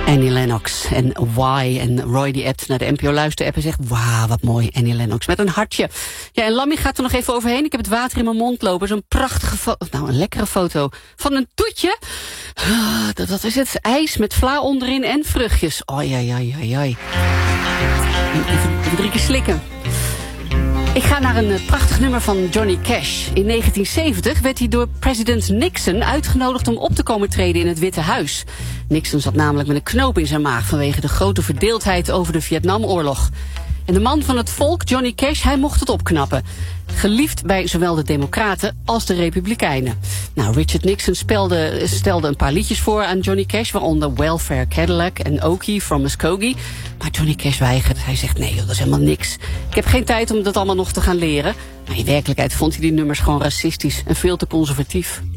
Annie Lennox en Why. En Roy die appt naar de NPO Luister-app en zegt... Wauw, wat mooi, Annie Lennox, met een hartje. Ja, en Lammy gaat er nog even overheen. Ik heb het water in mijn mond lopen. Zo'n prachtige een lekkere foto van een toetje. Dat is het. IJs met vla onderin en vruchtjes. Oi. Even 3 keer slikken. Ik ga naar een prachtig nummer van Johnny Cash. In 1970 werd hij door president Nixon uitgenodigd om op te komen treden in het Witte Huis. Nixon zat namelijk met een knoop in zijn maag vanwege de grote verdeeldheid over de Vietnamoorlog. En de man van het volk, Johnny Cash, hij mocht het opknappen. Geliefd bij zowel de Democraten als de Republikeinen. Nou, Richard Nixon stelde een paar liedjes voor aan Johnny Cash, waaronder Welfare Cadillac en Okie from Muskogee. Maar Johnny Cash weigert. Hij zegt, nee joh, dat is helemaal niks. Ik heb geen tijd om dat allemaal nog te gaan leren. Maar in werkelijkheid vond hij die nummers gewoon racistisch en veel te conservatief.